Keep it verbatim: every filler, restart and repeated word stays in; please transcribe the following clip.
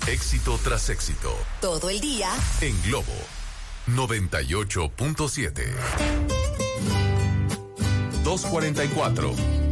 Éxito tras éxito. Todo el día. En Globo noventa y ocho punto siete. dos cuarenta y cuatro.